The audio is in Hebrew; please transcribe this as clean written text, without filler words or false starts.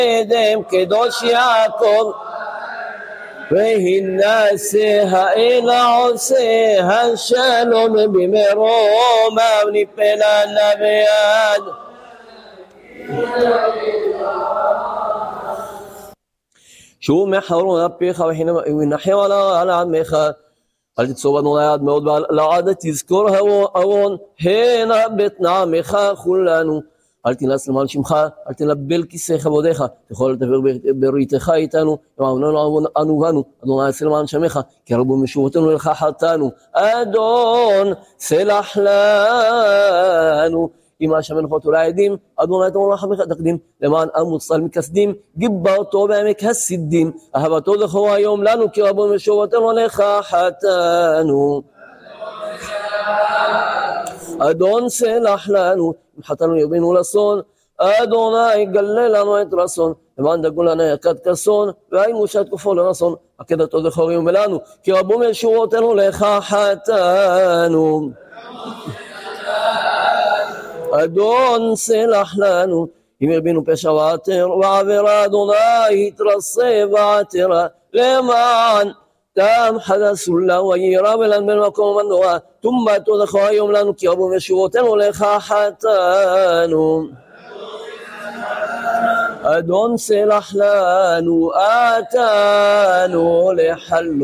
אדם קדוש יעקב והנשא האלה עושה השלום במרום ונפלה נביד שהוא מחרון אפיך ונחם על עמך אל תצור אדוני עד מאוד לעד תזכור אהרון הנה בית נעמך כולנו אל תנס למען שמך, אל תנבל כיסא כבודיך, תוכל לדבר בריתך איתנו, אנו בנו, אדוני עשה למען שמך, כי רבו משובותינו לך חטאנו, אדון סלח לנו, אם השם הנחותו לעדים, אדוני תמור רחמך תקדים, למען המוצל מכסדים, גיברתו בעמק הסידים, אהבתו זכור היום לנו, כי רבו משובותינו לך חטאנו. אדון סלח לנו, אם חטאנו ירבינו לסון, אדוני גלה לנו את רסון, למען דגו לנו יקד כסון, והיינו שהתקופו לרסון, עקדתו זכור יום לנו, כי רבו משובותינו לך חטאנו. אדון סלח לנו, אם ירבינו פשע ועבירה, אדוני התרסה ועתרה, למען תם חדסו לה וירא ולן בין מקום ומנועה תומתו זכור היום לנו כי רבו משובותינו לך חטאנו. אדון סלח לנו אתנו לחלו